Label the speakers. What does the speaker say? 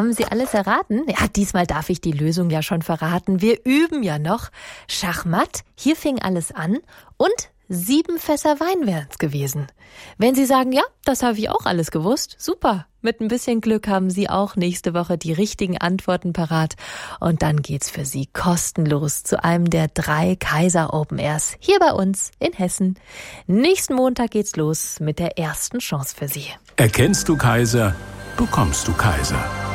Speaker 1: Haben Sie alles erraten? Ja, diesmal darf ich die Lösung ja schon verraten. Wir üben ja noch. Schachmatt, hier fing alles an und 7 Fässer Wein wären es gewesen. Wenn Sie sagen, ja, das habe ich auch alles gewusst, super. Mit ein bisschen Glück haben Sie auch nächste Woche die richtigen Antworten parat. Und dann geht's für Sie kostenlos zu einem der 3 Kaiser Open Airs hier bei uns in Hessen. Nächsten Montag geht's los mit der ersten Chance für Sie.
Speaker 2: Erkennst du Kaiser, bekommst du Kaiser.